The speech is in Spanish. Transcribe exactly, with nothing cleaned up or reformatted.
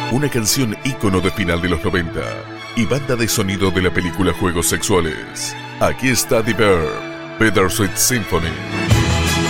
una canción ícono de final de los noventa y banda de sonido de la película Juegos Sexuales. Aquí está The Verb, Bittersweet Symphony.